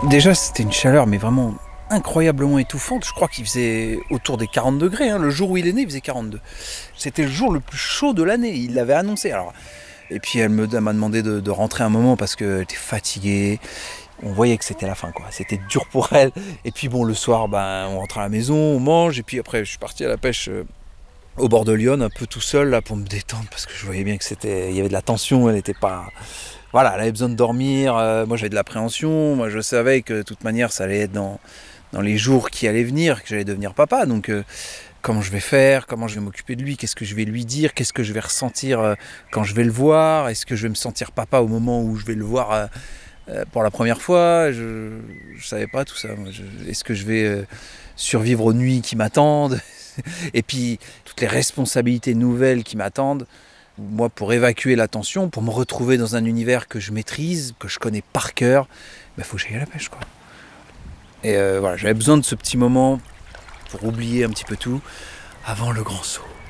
Déjà, c'était une chaleur, mais vraiment incroyablement étouffante. Je crois qu'il faisait autour des 40 degrés. Hein. Le jour où il est né, il faisait 42. C'était le jour le plus chaud de l'année. Il l'avait annoncé. Alors, et puis elle m'a demandé de rentrer un moment parce qu'elle était fatiguée. On voyait que c'était la fin, quoi. C'était dur pour elle. Et puis bon, le soir, on rentre à la maison, on mange. Et puis après, je suis parti à la pêche au bord de Lyon, un peu tout seul là pour me détendre parce que je voyais bien que il y avait de la tension. Elle n'était pas. Voilà, elle avait besoin de dormir. Moi, j'avais de l'appréhension. Moi, je savais que de toute manière, ça allait être dans les jours qui allaient venir, que j'allais devenir papa. Donc, comment je vais faire, comment je vais m'occuper de lui, qu'est-ce que je vais lui dire, qu'est-ce que je vais ressentir quand je vais le voir, est-ce que je vais me sentir papa au moment où je vais le voir pour la première fois. Je ne savais pas tout ça. Est-ce que je vais survivre aux nuits qui m'attendent et puis toutes les responsabilités nouvelles qui m'attendent. Moi, pour évacuer la tension, pour me retrouver dans un univers que je maîtrise, que je connais par cœur, faut que j'aille à la pêche, quoi. Et voilà, j'avais besoin de ce petit moment pour oublier un petit peu tout avant le grand saut.